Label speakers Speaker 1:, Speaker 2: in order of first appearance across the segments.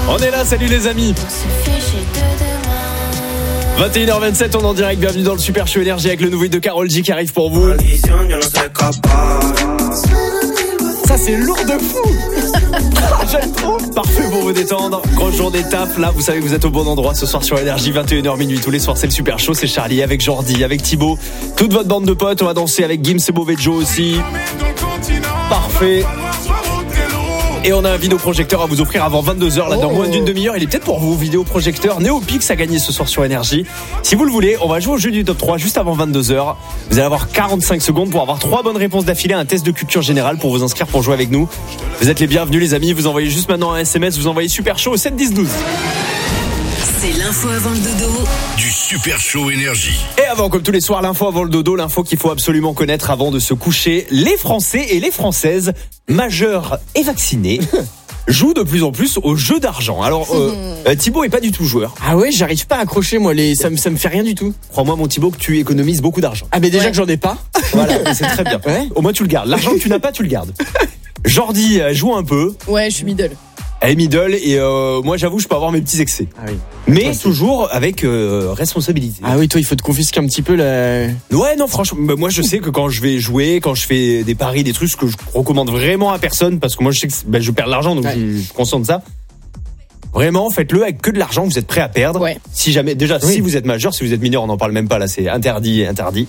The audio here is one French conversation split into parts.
Speaker 1: On est là, salut les amis. 21h27, on est en direct, bienvenue dans le Super Show Énergie avec le nouveau hit de Karol G qui arrive pour vous. Ça c'est lourd de fou. J'aime trop. Parfait pour vous détendre. Grosse journée taf, là vous savez que vous êtes au bon endroit ce soir sur Énergie, 21h minuit. Tous les soirs c'est le Super Show, c'est Charlie avec Jordi, avec Thibaut, toute votre bande de potes. On va danser avec Gims et Bovejo aussi. Parfait. Et on a un vidéoprojecteur à vous offrir avant 22h, là dans moins d'une demi-heure. Il est peut-être pour vous, vidéoprojecteur Néopix à gagner ce soir sur Énergie. Si vous le voulez, on va jouer au jeu du top 3 juste avant 22h. Vous allez avoir 45 secondes pour avoir 3 bonnes réponses d'affilée à un test de culture générale pour vous inscrire pour jouer avec nous. Vous êtes les bienvenus les amis, vous envoyez juste maintenant un SMS, vous envoyez Super Show au 7 10 12.
Speaker 2: C'est l'info avant le dodo
Speaker 3: du Super Show Énergie.
Speaker 1: Et avant, comme tous les soirs, l'info avant le dodo, l'info qu'il faut absolument connaître avant de se coucher. Les Français et les Françaises, majeurs et vaccinés, jouent de plus en plus aux jeux d'argent. Alors, Thibaut est pas du tout joueur.
Speaker 4: Ah ouais, j'arrive pas à accrocher moi, ça me fait rien du tout.
Speaker 1: Crois-moi mon Thibaut que tu économises beaucoup d'argent.
Speaker 4: Ah mais déjà que j'en ai pas.
Speaker 1: Voilà, c'est très bien. Ouais. Au moins tu le gardes. L'argent que tu n'as pas, tu le gardes. Jordi joue un peu.
Speaker 5: Ouais, je suis middle.
Speaker 1: Elle est middle et moi j'avoue je peux avoir mes petits excès.
Speaker 4: Ah oui.
Speaker 1: Mais toujours avec responsabilité.
Speaker 4: Ah oui, toi il faut te confisquer un petit peu la...
Speaker 1: Ouais non franchement, moi je sais que quand je vais jouer, quand je fais des paris, des trucs, ce que je recommande vraiment à personne, parce que moi je sais que je perds de l'argent donc je suis conscient de ça. Vraiment faites-le avec que de l'argent que vous êtes prêt à perdre.
Speaker 5: Ouais.
Speaker 1: Si jamais, déjà si vous êtes majeur, si vous êtes mineur on n'en parle même pas là, c'est interdit.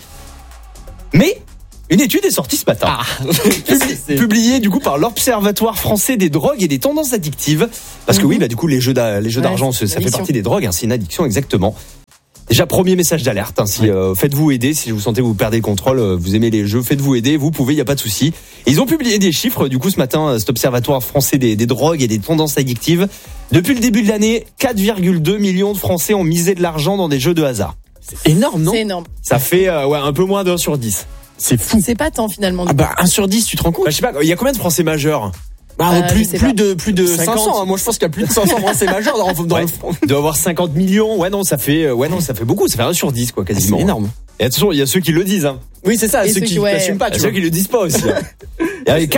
Speaker 1: Mais une étude est sortie ce matin, publiée du coup par l'Observatoire français des drogues et des tendances addictives. Parce que oui, bah du coup les jeux d'argent, ça fait partie des drogues, hein, c'est une addiction exactement. Déjà premier message d'alerte, hein, si faites-vous aider, si vous sentez que vous perdez le contrôle, vous aimez les jeux, faites-vous aider, vous pouvez, il y a pas de souci. Ils ont publié des chiffres du coup ce matin, cet Observatoire français des drogues et des tendances addictives. Depuis le début de l'année, 4,2 millions de Français ont misé de l'argent dans des jeux de hasard.
Speaker 4: C'est énorme, non ?
Speaker 5: C'est énorme.
Speaker 1: Ça fait un peu moins d'1 sur 10.
Speaker 4: C'est fou.
Speaker 5: C'est pas tant finalement.
Speaker 4: Ah bah 1 sur 10, tu te rends compte ?
Speaker 1: Bah, je sais pas, il y a combien de Français majeurs ?
Speaker 4: Plus de 500, hein. Moi je pense qu'il y a plus de 500 Français majeurs dans le front.
Speaker 1: Il doit avoir 50 millions. Ça fait beaucoup, ça fait 1 sur 10 quoi quasiment.
Speaker 4: C'est énorme.
Speaker 1: Et attention, il y a ceux qui le disent hein.
Speaker 4: Oui, c'est ça,
Speaker 5: et
Speaker 4: ceux qui n'assument pas,
Speaker 1: ceux qui le disent pas aussi. Il y a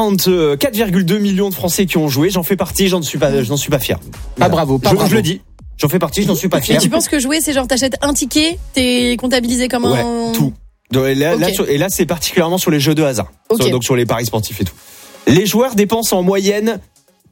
Speaker 1: 4,2 millions de Français qui ont joué, j'en fais partie, je n'en suis pas fier.
Speaker 4: Pas bravo,
Speaker 1: Je le dis. J'en fais partie, je n'en suis pas fier.
Speaker 5: Et tu penses que jouer c'est genre t'achètes un ticket, t'es comptabilisé comme un...
Speaker 1: Ouais, tout. Et là c'est particulièrement sur les jeux de hasard.
Speaker 5: Okay.
Speaker 1: Donc sur les paris sportifs et tout. Les joueurs dépensent en moyenne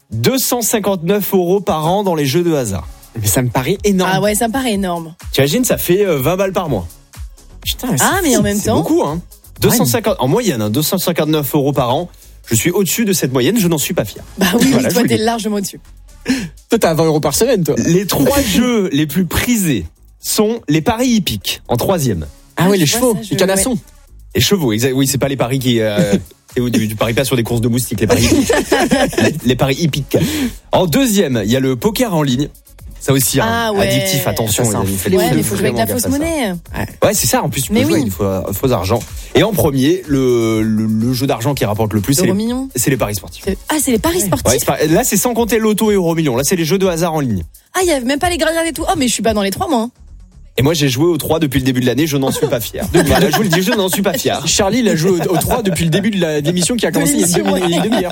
Speaker 1: 259 € par an dans les jeux de hasard.
Speaker 4: Mais ça me paraît énorme.
Speaker 5: Ah ouais, ça me paraît énorme.
Speaker 1: T'imagines, ça fait 20 balles par mois.
Speaker 4: Putain,
Speaker 5: mais en même temps...
Speaker 1: C'est beaucoup, hein. 250, en moyenne, 259 € par an. Je suis au-dessus de cette moyenne, je n'en suis pas fier.
Speaker 5: Bah oui,
Speaker 1: voilà,
Speaker 5: toi t'es largement au-dessus.
Speaker 4: Toi t'as 20 € par semaine, toi.
Speaker 1: Les 3 jeux les plus prisés sont les paris hippiques, en 3e.
Speaker 4: Ah oui, les chevaux, les canassons.
Speaker 1: Ouais. Les chevaux, exact. Oui, c'est pas les paris qui... tu paries pas sur des courses de moustiques, les paris hippiques. les paris hippiques. En 2e, il y a le poker en ligne. Ça aussi, addictif, attention.
Speaker 5: Mais il faut jouer avec la fausse monnaie.
Speaker 1: Ouais, c'est ça, en plus tu peux jouer, il faut faux argent. Et en premier, le jeu d'argent qui rapporte le plus, c'est les paris sportifs.
Speaker 5: C'est les paris sportifs.
Speaker 1: Ouais, là, c'est sans compter l'auto et Euromillions. Là, c'est les jeux de hasard en ligne.
Speaker 5: Ah, il y a même pas les gradients et tout. Oh, mais je suis pas dans les 3 moi.
Speaker 1: Et moi, j'ai joué au 3 depuis le début de l'année, je n'en suis pas fier. Voilà, je vous le dis, je n'en suis pas fier.
Speaker 4: Charlie, il a joué au 3 depuis le début de l'émission qui a commencé il y a une demi-heure.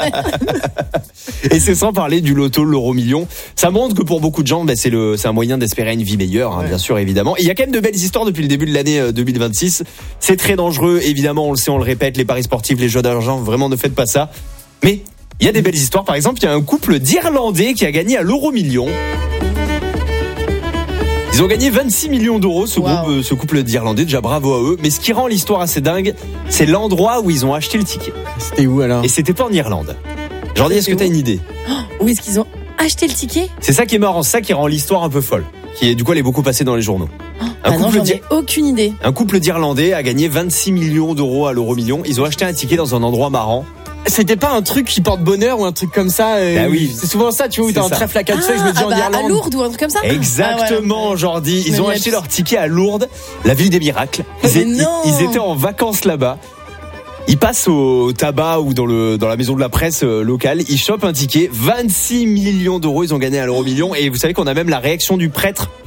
Speaker 1: Et c'est sans parler du loto, l'euro-million. Ça montre que pour beaucoup de gens, c'est un moyen d'espérer une vie meilleure, bien sûr, évidemment. Et il y a quand même de belles histoires depuis le début de l'année 2026. C'est très dangereux, évidemment, on le sait, on le répète, les paris sportifs, les jeux d'argent, vraiment ne faites pas ça. Mais il y a des belles histoires. Par exemple, il y a un couple d'Irlandais qui a gagné à l'euro-million. Ils ont gagné 26 millions d'euros, ce couple d'Irlandais. Déjà, bravo à eux. Mais ce qui rend l'histoire assez dingue, c'est l'endroit où ils ont acheté le ticket.
Speaker 4: C'était où alors ?
Speaker 1: Et c'était pas en Irlande. Jordi, est-ce que t'as une idée ?
Speaker 5: Où est-ce qu'ils ont acheté le ticket ?
Speaker 1: C'est ça qui est marrant, c'est ça qui rend l'histoire un peu folle. Du coup, elle est beaucoup passée dans les journaux.
Speaker 5: Non, j'en ai aucune idée.
Speaker 1: Un couple d'Irlandais a gagné 26 millions d'euros à l'euro-million. Ils ont acheté un ticket dans un endroit marrant.
Speaker 4: C'était pas un truc qui porte bonheur ou un truc comme ça
Speaker 1: oui.
Speaker 4: C'est souvent ça, tu vois, où t'as un trèfle à 4 feuilles, je me dis en Irlande.
Speaker 5: À Lourdes ou un truc comme ça.
Speaker 1: Exactement, Jordi. Ils ont acheté leur ticket à Lourdes, la ville des miracles. Ils étaient en vacances là-bas. Ils passent au tabac ou dans la maison de la presse locale. Ils chopent un ticket. 26 millions d'euros, ils ont gagné à l'euro-million. Et vous savez qu'on a même la réaction du prêtre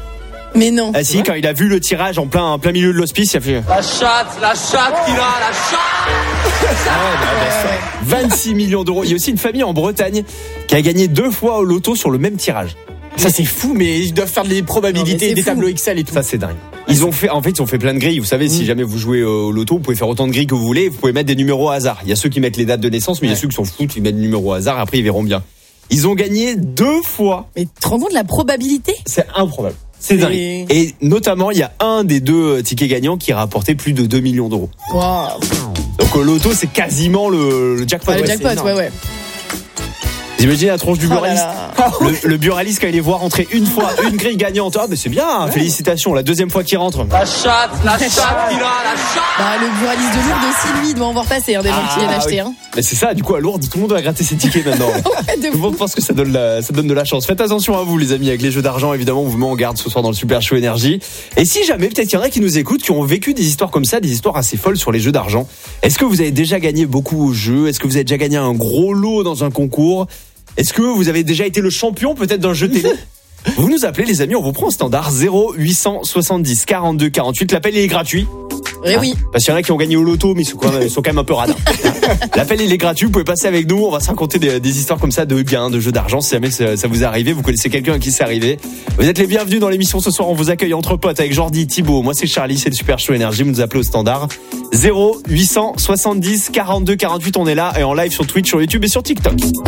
Speaker 5: Mais non.
Speaker 1: Ah si, quand il a vu le tirage en plein milieu de l'hospice, il a fait...
Speaker 6: La chatte qu'il a, la chatte.
Speaker 1: 26 millions d'euros. Il y a aussi une famille en Bretagne qui a gagné 2 fois au loto sur le même tirage.
Speaker 4: Ça c'est fou, mais ils doivent faire des probabilités, des tableaux Excel et tout.
Speaker 1: Ça c'est dingue. Ils ont fait plein de grilles. Vous savez, si jamais vous jouez au loto, vous pouvez faire autant de grilles que vous voulez. Vous pouvez mettre des numéros au hasard. Il y a ceux qui mettent les dates de naissance, mais il y a ceux qui s'en foutent, ils mettent des numéros au hasard. Après, ils verront bien. Ils ont gagné 2 fois.
Speaker 5: Mais tu te rends compte de la probabilité?
Speaker 1: C'est improbable. C'est dingue. Et notamment, il y a un des 2 tickets gagnants qui a rapporté plus de 2 millions d'euros.
Speaker 5: Wow.
Speaker 1: Donc au loto, c'est quasiment le jackpot.
Speaker 5: Le jackpot, ouais.
Speaker 1: Vous imaginez la tronche du buraliste. Le buraliste, quand il les voit rentrer une fois, une grille gagnante. Ah, mais c'est bien, félicitations. La 2e fois qu'il rentre.
Speaker 6: La chatte qu'il a, la chatte.
Speaker 5: Bah, le buraliste de Lourdes aussi, lui, il doit en voir passer, des gens qui viennent acheter. Hein.
Speaker 1: Mais c'est ça, du coup, à Lourdes, tout le monde va gratter ses tickets maintenant. Tout le monde pense que ça donne de la chance. Faites attention à vous, les amis, avec les jeux d'argent, évidemment, on vous met en garde ce soir dans le Super Show Énergie. Et si jamais, peut-être qu'il y en a qui nous écoutent, qui ont vécu des histoires comme ça, des histoires assez folles sur les jeux d'argent. Est-ce que vous avez déjà gagné beaucoup au jeu? Est-ce que vous avez déjà gagné un gros lot dans un concours? Est-ce que vous avez déjà été le champion peut-être d'un jeu télé? Vous nous appelez les amis, on vous prend au standard 0870 42 48. L'appel il est gratuit.
Speaker 5: Oui.
Speaker 1: Parce qu'il y en a qui ont gagné au loto, mais ils sont quand même un peu radins. L'appel il est gratuit, vous pouvez passer avec nous, on va se raconter des histoires comme ça de gains, de jeux d'argent, si jamais ça vous est arrivé, vous connaissez quelqu'un à qui c'est arrivé. Vous êtes les bienvenus dans l'émission ce soir, on vous accueille entre potes avec Jordi, Thibaut, moi c'est Charlie, c'est le Super Show Énergie, vous nous appelez au standard 0870 42 48, on est là et en live sur Twitch, sur YouTube et sur TikTok.